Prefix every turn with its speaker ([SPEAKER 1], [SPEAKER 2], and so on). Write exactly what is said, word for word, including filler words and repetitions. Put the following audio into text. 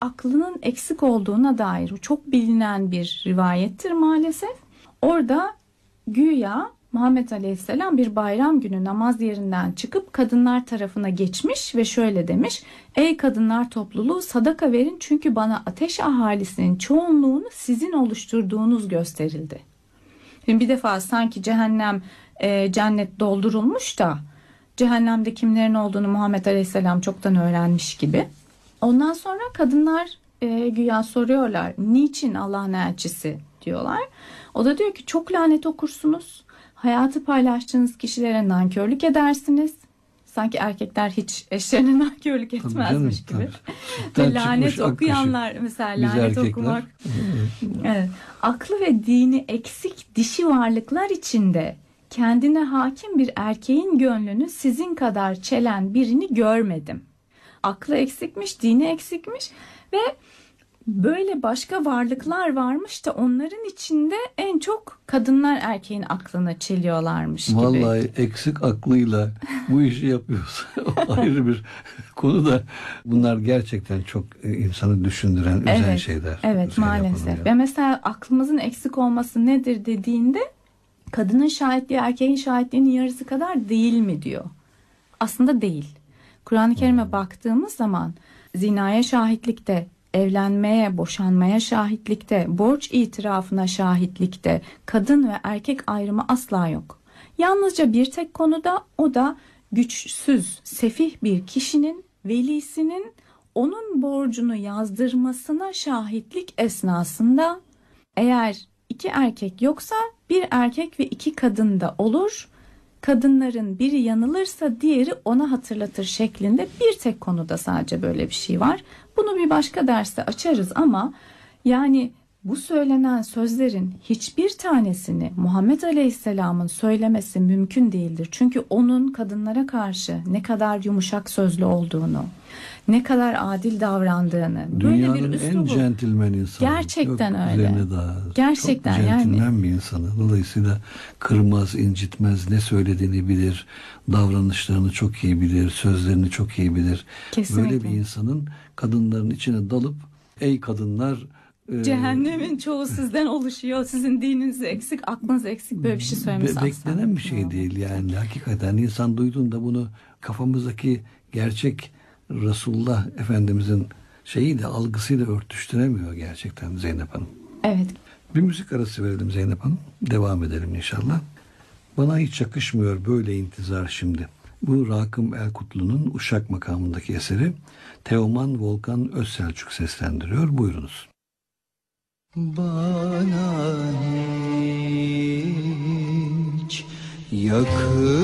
[SPEAKER 1] aklının eksik olduğuna dair çok bilinen bir rivayettir maalesef. Orada güya Muhammed Aleyhisselam bir bayram günü namaz yerinden çıkıp kadınlar tarafına geçmiş ve şöyle demiş: ey kadınlar topluluğu, sadaka verin çünkü bana ateş ahalisinin çoğunluğunu sizin oluşturduğunuz gösterildi. Şimdi bir defa sanki cehennem e, cennet doldurulmuş da cehennemde kimlerin olduğunu Muhammed Aleyhisselam çoktan öğrenmiş gibi. Ondan sonra kadınlar e, güya soruyorlar, niçin Allah'ın elçisi diyorlar. O da diyor ki çok lanet okursunuz. Hayatı paylaştığınız kişilere nankörlük edersiniz. Sanki erkekler hiç eşlerine nankörlük etmezmiş tabii canım, gibi. Tabii. Ve lanet okuyanlar akışı. Mesela biz lanet erkekler. Okumak. Evet. Aklı ve dini eksik dişi varlıklar içinde kendine hakim bir erkeğin gönlünü sizin kadar çelen birini görmedim. Aklı eksikmiş, dini eksikmiş ve böyle başka varlıklar varmış da onların içinde en çok kadınlar erkeğin aklını çeliyorlarmış gibi.
[SPEAKER 2] Vallahi eksik aklıyla bu işi yapıyorsa ayrı bir konu da, bunlar gerçekten çok insanı düşündüren, üzen
[SPEAKER 1] evet,
[SPEAKER 2] şeyler.
[SPEAKER 1] Evet maalesef. Ve mesela aklımızın eksik olması nedir dediğinde kadının şahitliği erkeğin şahitliğinin yarısı kadar değil mi diyor. Aslında değil. Kur'an-ı Kerim'e hmm. baktığımız zaman zinaya şahitlikte, evlenmeye, boşanmaya şahitlikte, borç itirafına şahitlikte kadın ve erkek ayrımı asla yok. Yalnızca bir tek konuda, o da güçsüz, sefih bir kişinin velisinin onun borcunu yazdırmasına şahitlik esnasında eğer iki erkek yoksa bir erkek ve iki kadın da olur. Kadınların biri yanılırsa diğeri ona hatırlatır şeklinde bir tek konuda sadece böyle bir şey var. Bunu bir başka derste açarız ama yani bu söylenen sözlerin hiçbir tanesini Muhammed Aleyhisselam'ın söylemesi mümkün değildir. Çünkü onun kadınlara karşı ne kadar yumuşak sözlü olduğunu, ne kadar adil davrandığını,
[SPEAKER 2] dünyanın
[SPEAKER 1] böyle bir üslubu,
[SPEAKER 2] en centilmen insanı.
[SPEAKER 1] Gerçekten
[SPEAKER 2] Yok,
[SPEAKER 1] öyle.
[SPEAKER 2] Daha
[SPEAKER 1] gerçekten
[SPEAKER 2] çok centilmen
[SPEAKER 1] yani.
[SPEAKER 2] bir insanı. Dolayısıyla kırmaz, incitmez, ne söylediğini bilir, davranışlarını çok iyi bilir, sözlerini çok iyi bilir.
[SPEAKER 1] Kesinlikle.
[SPEAKER 2] Böyle bir insanın kadınların içine dalıp ey kadınlar,
[SPEAKER 1] cehennemin çoğu sizden oluşuyor. Sizin dininiz eksik, aklınız eksik. Böyle bir şey söylemesi
[SPEAKER 2] be- beklenen bir şey değil yani. Hakikaten insan duyduğunda bunu kafamızdaki gerçek Resulullah Efendimizin şeyiyle, algısıyla örtüştüremiyor gerçekten Zeynep Hanım.
[SPEAKER 1] Evet.
[SPEAKER 2] Bir müzik arası verelim Zeynep Hanım. Devam edelim inşallah. Bana hiç yakışmıyor böyle intizar şimdi. Bu Rakım Elkutlu'nun Uşak makamındaki eseri. Teoman Volkan Özselçuk seslendiriyor. Buyurunuz.
[SPEAKER 3] Bana hiç yakın